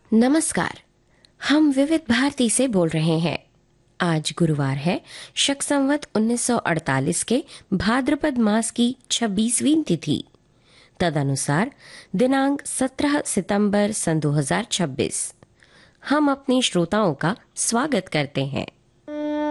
नमस्कार। हम विविध भारती से बोल रहे हैं। आज गुरुवार है, शक संवत 1948 के भाद्रपद मास की 26वीं तिथि। तदनुसार दिनांक 17 सितंबर सन 2026। हम अपने श्रोताओं का स्वागत करते हैं।